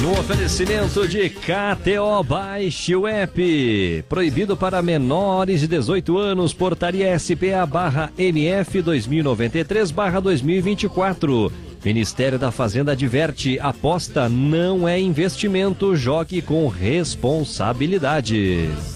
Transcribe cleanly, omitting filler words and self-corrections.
No oferecimento de KTO, baixe o app. Proibido para menores de 18 anos, portaria SPA/MF 2093/2024. Ministério da Fazenda adverte: aposta não é investimento, jogue com responsabilidade.